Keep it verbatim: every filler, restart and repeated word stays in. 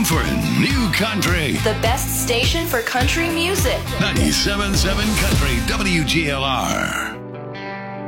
for New Country. The best station for country music. ninety-seven point seven Country W G L R.